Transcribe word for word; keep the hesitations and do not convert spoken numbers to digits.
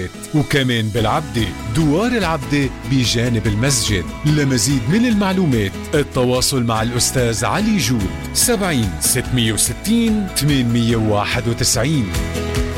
المعلومات، وكمان بالعبدة دوار العبدة بجانب المسجد. لمزيد من المعلومات التواصل مع الأستاذ علي جود سبعين ستمية وستين ثمانمية وواحد وتسعين.